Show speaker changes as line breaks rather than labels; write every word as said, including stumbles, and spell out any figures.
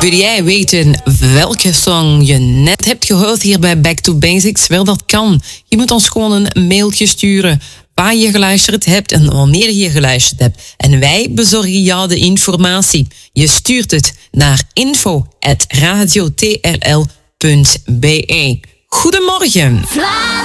Wil jij weten welke song je net hebt gehoord hier bij Back to Basics? Wel, dat kan. Je moet ons gewoon een mailtje sturen waar je geluisterd hebt en wanneer je geluisterd hebt. En wij bezorgen jou de informatie. Je stuurt het naar info at radio t r l punt b e. Goedemorgen.